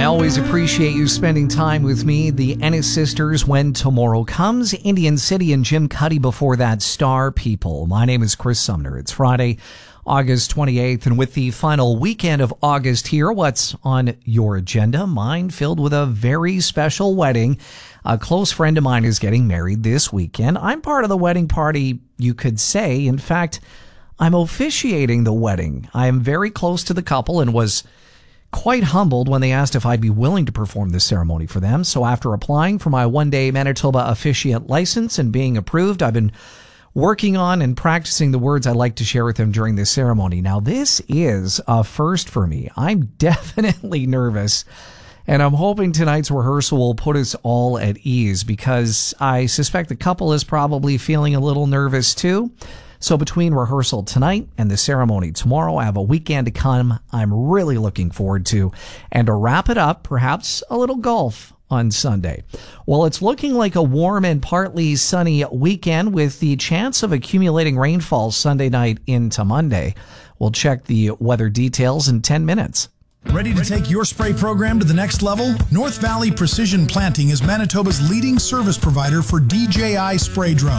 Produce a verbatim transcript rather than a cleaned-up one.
always appreciate you spending time with me. The Ennis Sisters, When Tomorrow Comes, Indian City, and Jim Cuddy before that, Star People. My name is Chris Sumner. It's Friday, August twenty-eighth, and with the final weekend of August here, what's on your agenda? Mine filled with a very special wedding. A close friend of mine is getting married this weekend. I'm part of the wedding party, you could say. In fact, I'm officiating the wedding. I am very close to the couple and was quite humbled when they asked if I'd be willing to perform this ceremony for them. So after applying for my one-day Manitoba officiant license and being approved, I've been working on and practicing the words I'd like to share with them during this ceremony. Now, this is a first for me. I'm definitely nervous, and I'm hoping tonight's rehearsal will put us all at ease because I suspect the couple is probably feeling a little nervous too. So between rehearsal tonight and the ceremony tomorrow, I have a weekend to come I'm really looking forward to. And to wrap it up, perhaps a little golf on Sunday. Well, it's looking like a warm and partly sunny weekend with the chance of accumulating rainfall Sunday night into Monday. We'll check the weather details in ten minutes. Ready to take your spray program to the next level? North Valley Precision Planting is Manitoba's leading service provider for D J I spray drones.